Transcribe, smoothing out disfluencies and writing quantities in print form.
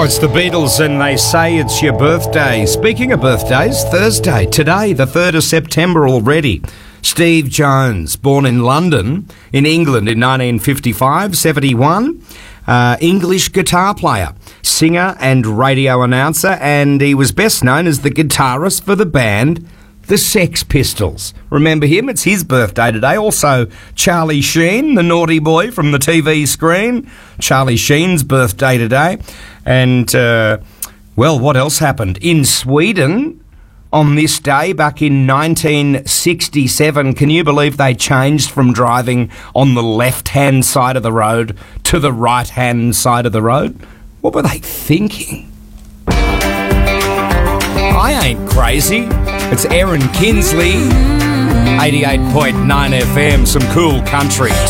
it's the Beatles and they say it's your birthday. Speaking of birthdays, Thursday, today, the 3rd of September already. Steve Jones, born in London, in England in 1955, 71. English guitar player, singer and radio announcer, and he was best known as the guitarist for the band The Sex Pistols. Remember him? It's his birthday today. Also, Charlie Sheen, the naughty boy from the TV screen. Charlie Sheen's birthday today. And, well, what else happened? In Sweden, on this day, back in 1967, can you believe they changed from driving on the left-hand side of the road to the right-hand side of the road? What were they thinking? I ain't crazy. It's Aaron Kinsley, 88.9 FM, some cool country.